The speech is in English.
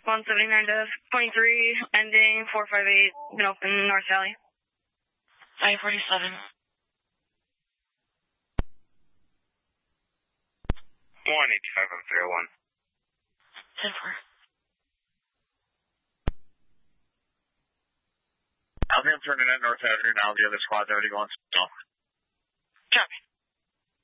179 to 23, ending 458, been open North Valley. 547. 185 on 301. 10-4. I'm turning at North Avenue now. The other squad's already going south. Copy.